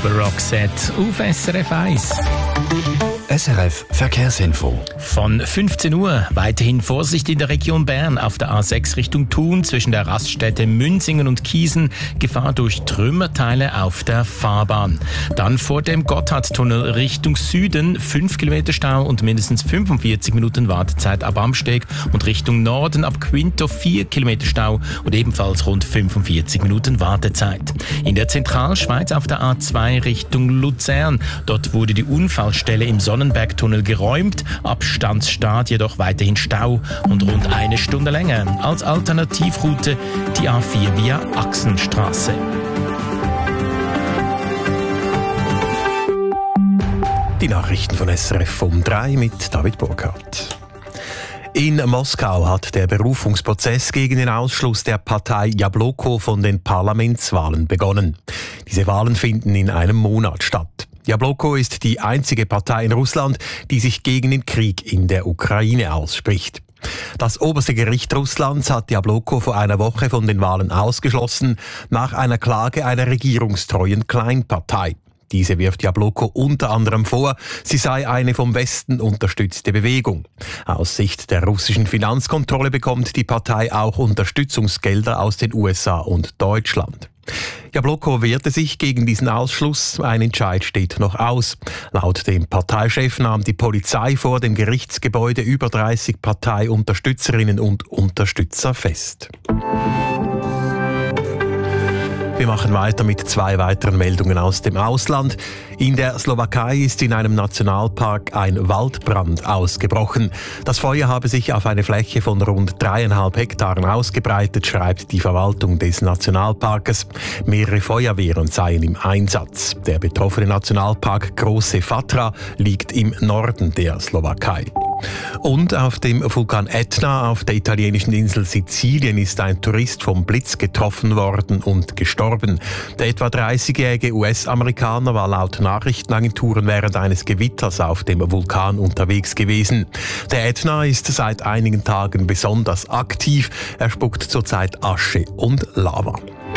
Roxette auf SRF 1. SRF Verkehrsinfo. Von 15 Uhr weiterhin Vorsicht in der Region Bern auf der A6 Richtung Thun zwischen der Raststätte Münzingen und Kiesen. Gefahr durch Trümmerteile auf der Fahrbahn. Dann vor dem Gotthardtunnel Richtung Süden 5 Kilometer Stau und mindestens 45 Minuten Wartezeit ab Amsteg. Und Richtung Norden ab Quinto 4 Kilometer Stau und ebenfalls rund 45 Minuten Wartezeit. In der Zentralschweiz auf der A2 Richtung Luzern. Dort wurde die Unfallstelle im Sonnenbergtunnel geräumt, Abstandsstart jedoch weiterhin Stau und rund eine Stunde länger. Als Alternativroute die A4 via Axenstraße. Die Nachrichten von SRF um 3 mit David Burkhardt. In Moskau hat der Berufungsprozess gegen den Ausschluss der Partei Jabloko von den Parlamentswahlen begonnen. Diese Wahlen finden in einem Monat statt. Jabloko ist die einzige Partei in Russland, die sich gegen den Krieg in der Ukraine ausspricht. Das oberste Gericht Russlands hat Jabloko vor einer Woche von den Wahlen ausgeschlossen, nach einer Klage einer regierungstreuen Kleinpartei. Diese wirft Jabloko unter anderem vor, sie sei eine vom Westen unterstützte Bewegung. Aus Sicht der russischen Finanzkontrolle bekommt die Partei auch Unterstützungsgelder aus den USA und Deutschland. Jabloko wehrte sich gegen diesen Ausschluss. Ein Entscheid steht noch aus. Laut dem Parteichef nahm die Polizei vor dem Gerichtsgebäude über 30 Parteiunterstützerinnen und Unterstützer fest. Wir machen weiter mit 2 weiteren Meldungen aus dem Ausland. In der Slowakei ist in einem Nationalpark ein Waldbrand ausgebrochen. Das Feuer habe sich auf eine Fläche von rund 3,5 Hektaren ausgebreitet, schreibt die Verwaltung des Nationalparkes. Mehrere Feuerwehren seien im Einsatz. Der betroffene Nationalpark Große Fatra liegt im Norden der Slowakei. Und auf dem Vulkan Etna auf der italienischen Insel Sizilien ist ein Tourist vom Blitz getroffen worden und gestorben. Der etwa 30-jährige US-Amerikaner war laut Nachrichtenagenturen während eines Gewitters auf dem Vulkan unterwegs gewesen. Der Etna ist seit einigen Tagen besonders aktiv. Er spuckt zurzeit Asche und Lava.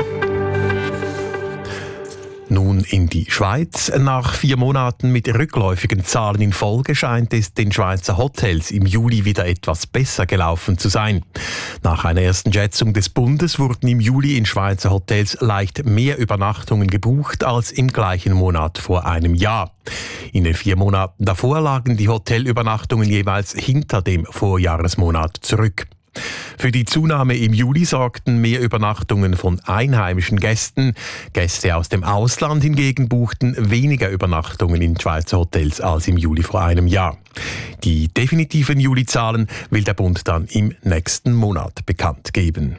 Nun in die Schweiz. Nach 4 Monaten mit rückläufigen Zahlen in Folge scheint es den Schweizer Hotels im Juli wieder etwas besser gelaufen zu sein. Nach einer ersten Schätzung des Bundes wurden im Juli in Schweizer Hotels leicht mehr Übernachtungen gebucht als im gleichen Monat vor einem Jahr. In den 4 Monaten davor lagen die Hotelübernachtungen jeweils hinter dem Vorjahresmonat zurück. Für die Zunahme im Juli sorgten mehr Übernachtungen von einheimischen Gästen. Gäste aus dem Ausland hingegen buchten weniger Übernachtungen in Schweizer Hotels als im Juli vor einem Jahr. Die definitiven Julizahlen will der Bund dann im nächsten Monat bekannt geben.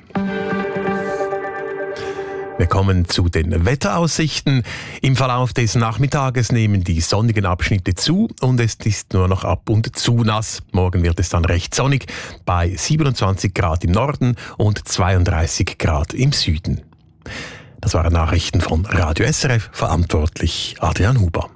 Wir kommen zu den Wetteraussichten. Im Verlauf des Nachmittages nehmen die sonnigen Abschnitte zu und es ist nur noch ab und zu nass. Morgen wird es dann recht sonnig bei 27 Grad im Norden und 32 Grad im Süden. Das waren Nachrichten von Radio SRF, verantwortlich Adrian Huber.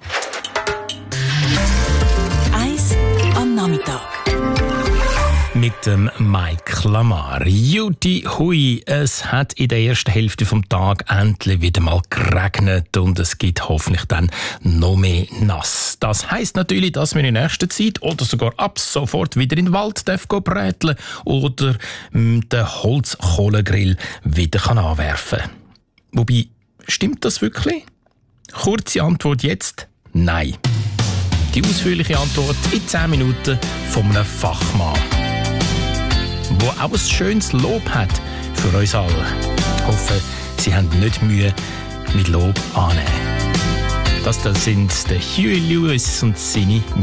1 am Nachmittag. Mit dem Mike Lamar. Juti hui, es hat in der ersten Hälfte vom Tag endlich wieder mal geregnet und es gibt hoffentlich dann noch mehr nass. Das heisst natürlich, dass wir in nächster Zeit oder sogar ab sofort wieder in den Wald bräteln oder den Holzkohlegrill wieder anwerfen kann. Wobei, stimmt das wirklich? Kurze Antwort jetzt: Nein. Die ausführliche Antwort in 10 Minuten von einem Fachmann, wo auch ein schönes Lob hat für uns alle. Ich hoffe, Sie haben nicht Mühe mit Lob annehmen. Das sind der Huey Lewis und seine